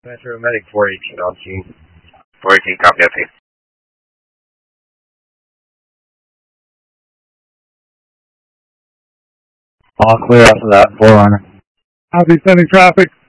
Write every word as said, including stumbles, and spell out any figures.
Metro Medic four eighteen on scene. four eighteen, copy, I think. All clear after that, Forerunner. Copy, sending traffic.